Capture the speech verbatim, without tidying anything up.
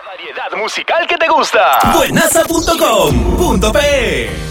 Variedad musical que te gusta. Buenaza punto com punto pe